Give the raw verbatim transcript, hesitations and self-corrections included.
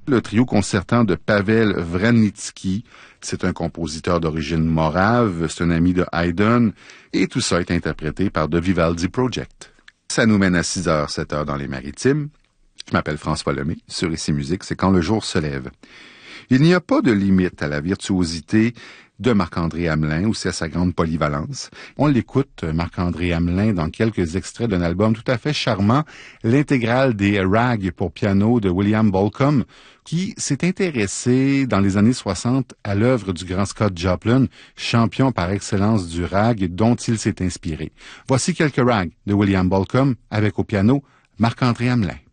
Le trio concertant de Pavel Vranitzky, c'est un compositeur d'origine morave, c'est un ami de Haydn, et tout ça est interprété par The Vivaldi Project. Ça nous mène à six heures, sept heures dans les Maritimes. Je m'appelle François Lemay, sur Ici Musique, c'est quand le jour se lève. Il n'y a pas de limite à la virtuosité de Marc-André Hamelin, aussi à sa grande polyvalence. On l'écoute, Marc-André Hamelin, dans quelques extraits d'un album tout à fait charmant, l'intégrale des Rags pour piano de William Bolcom, qui s'est intéressé dans les années soixante à l'œuvre du grand Scott Joplin, champion par excellence du rag dont il s'est inspiré. Voici quelques rags de William Bolcom avec au piano Marc-André Hamelin.